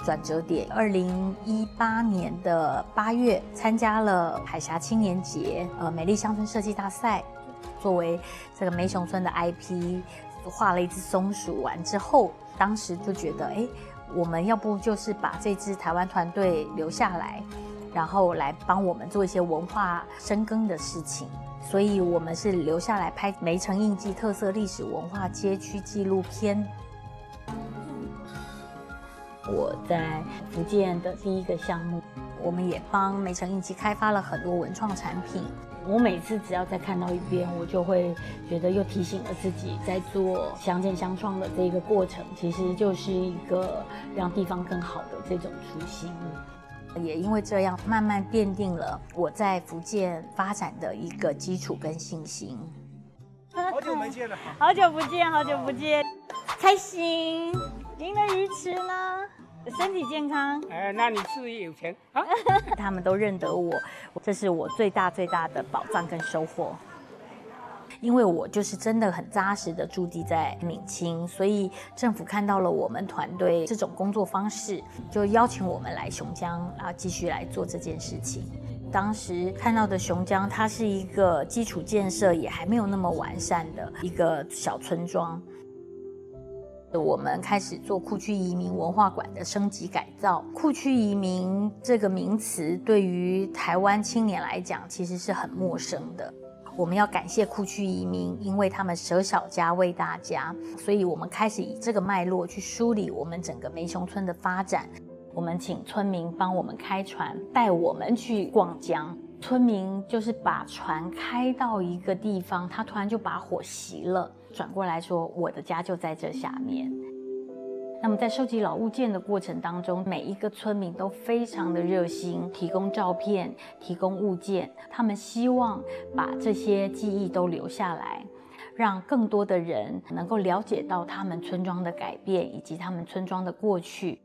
转折点。2018年的8月，参加了海峡青年节美丽乡村设计大赛，作为这个梅雄村的 IP， 画了一只松鼠。完之后，当时就觉得，我们要不就是把这支台湾团队留下来，然后来帮我们做一些文化深耕的事情。所以我们是留下来拍梅城印记特色历史文化街区纪录片。我在福建的第一个项目，我们也帮梅城印记开发了很多文创产品。我每次只要再看到一遍，我就会觉得又提醒了自己，在做相见相创的这个过程，其实就是一个让地方更好的这种初心。也因为这样，慢慢奠定了我在福建发展的一个基础跟信心。 好久没见了， 好久不见，好久不见，开心！赢了鱼池呢，身体健康。 那你事业有成啊！ 他们都认得我，这是我最大的宝藏跟收获。因为我就是真的很扎实的驻地在闽清，所以政府看到了我们团队这种工作方式，就邀请我们来熊江，然后继续来做这件事情。当时看到的熊江，它是一个基础建设也还没有那么完善的一个小村庄。我们开始做库区移民文化馆的升级改造。库区移民这个名词对于台湾青年来讲，其实是很陌生的。我们要感谢库区移民，因为他们舍小家为大家，所以我们开始以这个脉络去梳理我们整个梅雄村的发展。我们请村民帮我们开船，带我们去逛江。村民就是把船开到一个地方，他突然就把火熄了，转过来说我的家就在这下面。那么在收集老物件的过程当中，每一个村民都非常的热心，提供照片，提供物件，他们希望把这些记忆都留下来，让更多的人能够了解到他们村庄的改变以及他们村庄的过去。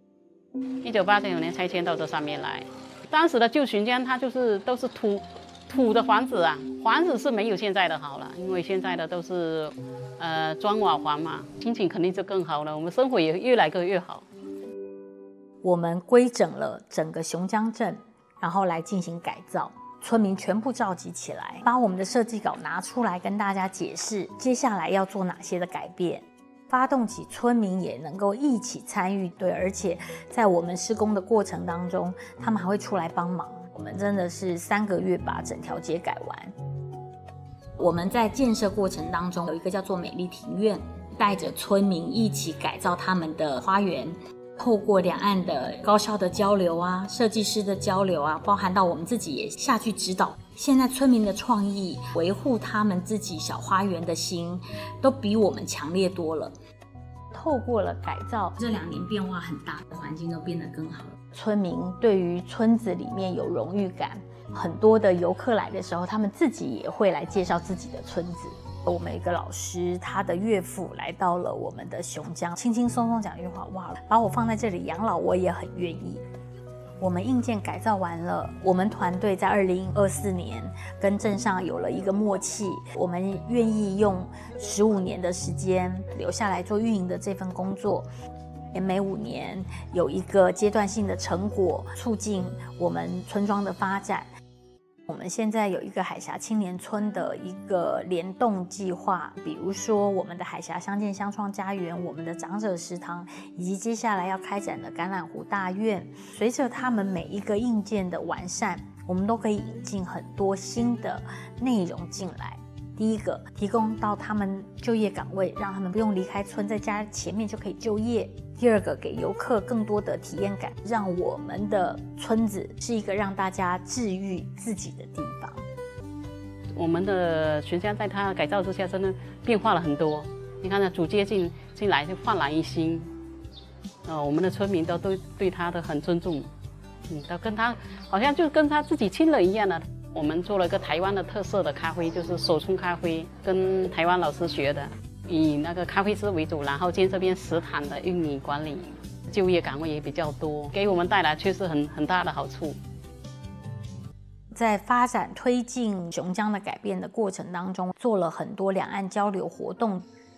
1989年才迁到这上面来，当时的旧巡江它就是都是土的房子啊，房子是没有现在的好了，因为现在的都是砖瓦房嘛，心情肯定就更好了，我们生活也越来越好。 我们规整了整个熊江镇，然后来进行改造，村民全部召集起来，把我们的设计稿拿出来跟大家解释接下来要做哪些的改变，发动起村民也能够一起参与，对，而且在我们施工的过程当中，他们还会出来帮忙。我们真的是3个月把整条街改完。我们在建设过程当中有一个叫做美丽庭院，带着村民一起改造他们的花园，透过两岸的高校的交流啊，设计师的交流啊，包含到我们自己也下去指导。现在村民的创意，维护他们自己小花园的心，都比我们强烈多了。透过了改造，这2年变化很大，环境都变得更好了。村民对于村子里面有荣誉感，很多的游客来的时候，他们自己也会来介绍自己的村子。我们一个老师，他的岳父来到了我们的熊江，轻轻松松讲一句话，哇，把我放在这里养老，我也很愿意。我们硬件改造完了，我们团队在2024年跟镇上有了一个默契，我们愿意用15年的时间留下来做运营的这份工作，每5年有一个阶段性的成果，促进我们村庄的发展。我们现在有一个海峡青年村的一个联动计划，比如说我们的海峡相见相创家园，我们的长者食堂，以及接下来要开展的橄榄湖大院。随着他们每一个硬件的完善，我们都可以引进很多新的内容进来。第一个，提供到他们就业岗位，让他们不用离开村，在家前面就可以就业。第二个，给游客更多的体验感，让我们的村子是一个让大家治愈自己的地方。 我们的全家在它改造之下，真的变化了很多。你看，主街进来就焕然一新，我们的村民都对他的很尊重，都跟他好像就跟他自己亲人一样的。我们做了一个台湾的特色的咖啡，就是手冲咖啡，跟台湾老师学的。以那个咖啡师为主，然后建这边食堂的运营管理，就业岗位也比较多，给我们带来确实很大的好处。 在发展推进熊江的改变的过程当中，做了很多两岸交流活动。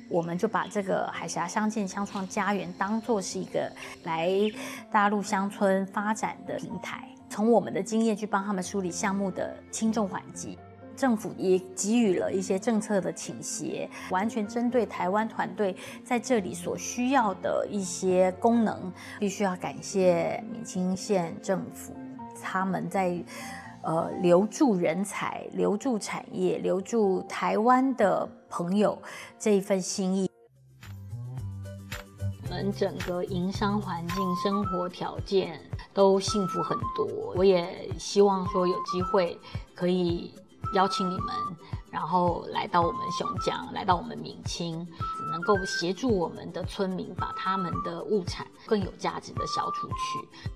我们就把这个海峡相见相创家园当作是一个来大陆乡村发展的平台，从我们的经验去帮他们梳理项目的轻重缓急。政府也给予了一些政策的倾斜，完全针对台湾团队在这里所需要的一些功能，必须要感谢闽清县政府，他们在留住人才、留住产业、留住台湾的朋友这一份心意。我们整个营商环境、生活条件都幸福很多。我也希望说有机会可以邀请你们，然后来到我们熊江，来到我们闽清，能够协助我们的村民把他们的物产更有价值的销出去。